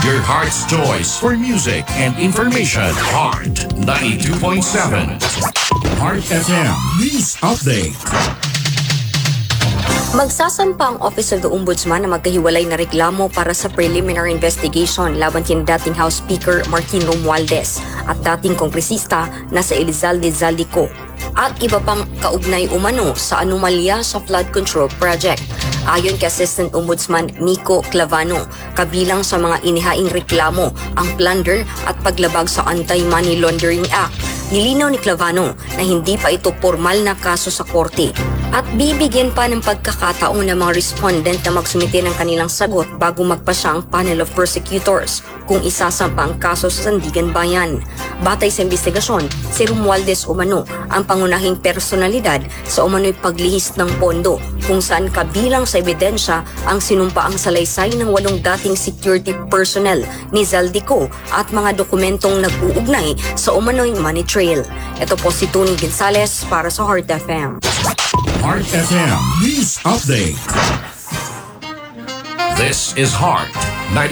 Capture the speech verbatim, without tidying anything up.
Your heart's choice for music and information. Heart ninety-two point seven. Heart F M News Update. Magsasampa ang Office of the Ombudsman na magkahiwalay na reklamo para sa preliminary investigation laban kina dating House Speaker Martin Romualdez at dating kongresista na si Elizalde Zaldico at iba pang kaugnay umano sa anomalya sa flood control project. Ayon kay Assistant Ombudsman Nico Clavano, kabilang sa mga inihaing reklamo ang plunder at paglabag sa Anti-Money Laundering Act. Nilinaw ni Clavano na hindi pa ito formal na kaso sa korte at bibigyan pa ng pagkakataon ng mga respondent na magsumite ng kanilang sagot bago magpasya ang panel of prosecutors kung isasampa ang kaso sa Sandigan Bayan. Batay sa investigasyon, si Romualdez umano ang pangunahing personalidad sa umano'y paglihis ng pondo kung saan kabilang sa ebidensya ang sinumpaang salaysay ng walong dating security personnel ni Zaldico at mga dokumentong nag-uugnay sa umano'y money trail. Ito po si Tony Gonzalez para sa Heart F M. Heart F M News Update. This is Heart